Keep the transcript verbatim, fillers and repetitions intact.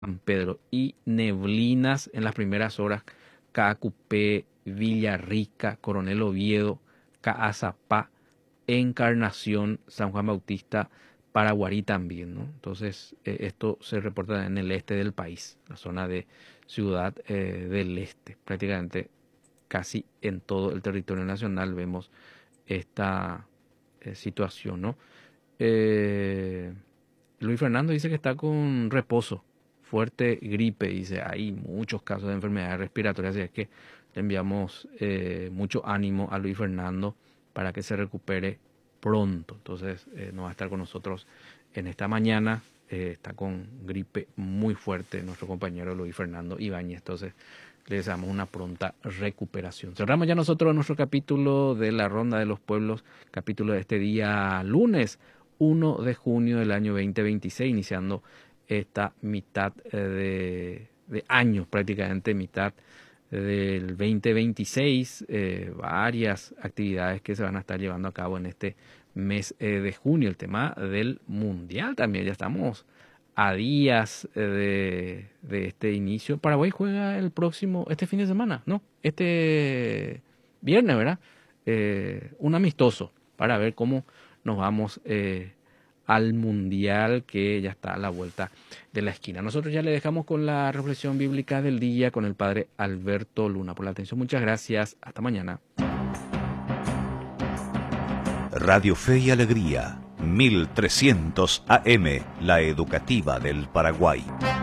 San Pedro y neblinas en las primeras horas, Caacupé, Villarrica, Coronel Oviedo, Caazapá, Encarnación, San Juan Bautista, Paraguarí también, ¿no? Entonces, eh, esto se reporta en el este del país, la zona de Ciudad eh, del Este. Prácticamente casi en todo el territorio nacional vemos esta eh, situación, ¿no? Eh, Luis Fernando dice que está con reposo, fuerte gripe, dice, hay muchos casos de enfermedades respiratorias, así es que le enviamos eh, mucho ánimo a Luis Fernando para que se recupere pronto. Entonces eh, no va a estar con nosotros en esta mañana, eh, está con gripe muy fuerte nuestro compañero Luis Fernando Ibáñez, entonces le deseamos una pronta recuperación. Cerramos ya nosotros nuestro capítulo de la Ronda de los Pueblos, capítulo de este día lunes uno de junio del año veinte veintiséis, iniciando esta mitad de, de año, prácticamente mitad del veinte veintiséis, eh, varias actividades que se van a estar llevando a cabo en este mes eh, de junio. El tema del Mundial también, ya estamos a días eh, de, de este inicio. Paraguay juega el próximo, este fin de semana, ¿no? Este viernes, ¿verdad? Eh, un amistoso para ver cómo nos vamos eh, al Mundial que ya está a la vuelta de la esquina. Nosotros ya le dejamos con la reflexión bíblica del día con el padre Alberto Luna. Por la atención, muchas gracias. Hasta mañana. Radio Fe y Alegría, mil trescientos A M, la educativa del Paraguay.